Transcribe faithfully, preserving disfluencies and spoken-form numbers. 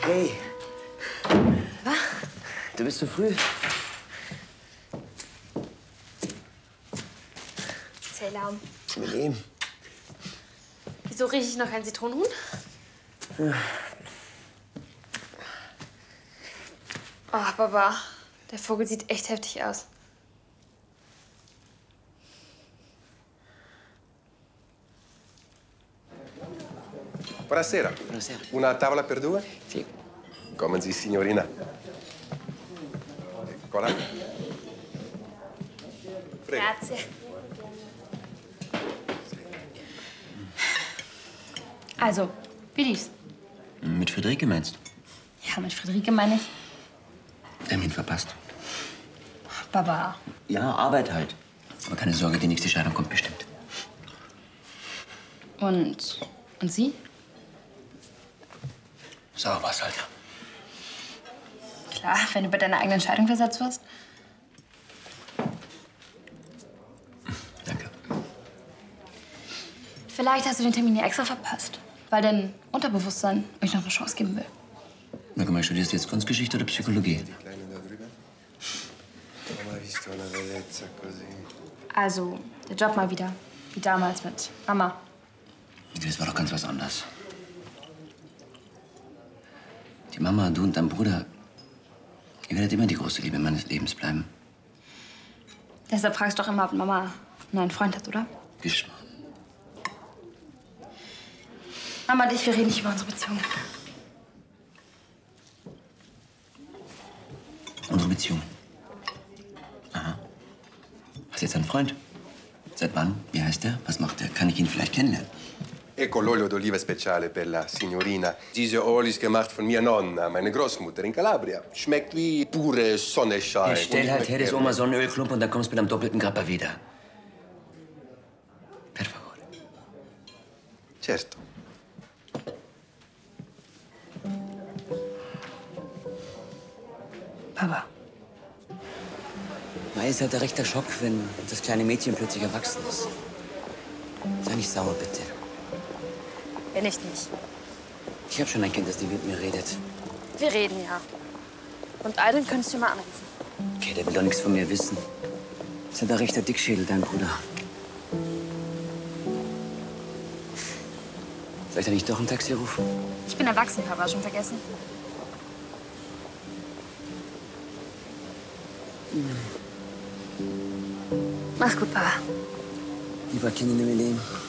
Hey. Was? Du bist zu früh. Sehr lahm. Mit ihm. Wieso rieche ich noch ein Zitronenhuhn? Ja. Oh, Baba, der Vogel sieht echt heftig aus. Buonasera. Buonasera. Una tavola per due? Sì. Come si, signorina? Eccola. Prego. Grazie. Also, wie lief's? Mit Friederike meinst du? Ja, mit Friederike meine ich. Termin verpasst. Baba. Ja, Arbeit halt. Aber keine Sorge, die nächste Scheidung kommt bestimmt. Und, und Sie? Sauer war's halt. Klar, wenn du bei deiner eigenen Entscheidung versetzt wirst. Danke. Vielleicht hast du den Termin ja extra verpasst, weil dein Unterbewusstsein euch noch eine Chance geben will. Sag mal, studierst du jetzt Kunstgeschichte oder Psychologie? Also, der Job mal wieder. Wie damals mit Mama. Das war doch ganz was anderes. Die Mama, du und dein Bruder, ihr werdet immer die große Liebe meines Lebens bleiben. Deshalb fragst du doch immer, ob Mama einen neuen Freund hat, oder? Geschmarrn. Mama und ich, wir reden nicht über unsere Beziehung. Unsere Beziehung. Aha. Hast du jetzt einen Freund? Seit wann? Wie heißt der? Was macht der? Kann ich ihn vielleicht kennenlernen? Ecco l'olio d'oliva speciale per la signorina. Diese Öl ist gemacht von mir Nonna, meine Großmutter in Calabria. Schmeckt wie pure Sonnenschein. Ja, stell halt her, das Oma Sonnenölklump und dann kommst du mit einem doppelten Grappa wieder. Per favore. Certo. Papa. Mai ist halt ein rechter Schock, wenn das kleine Mädchen plötzlich erwachsen ist. Sei nicht sauer, bitte. Bin ich nicht. Ich habe schon ein Kind, das nicht mit mir redet. Wir reden ja. Und Aydin könntest du mal anrufen. Okay, der will doch nichts von mir wissen. Ist halt ein rechter Dickschädel, dein Bruder. Soll ich da nicht doch ein Taxi rufen? Ich bin erwachsen, Papa. Schon vergessen? Mach's gut, Papa. Lieber Kind in dem Leben.